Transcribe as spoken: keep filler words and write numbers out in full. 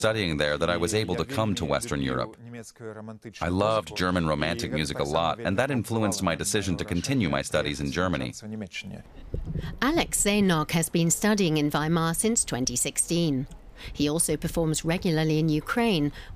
studying there that I was able to come to Western Europe. I loved German romantic music a lot, and that influenced my decision to continue my studies in Germany. Alex Zaynok has been studying in Weimar since twenty sixteen. He also performs regularly in Ukraine,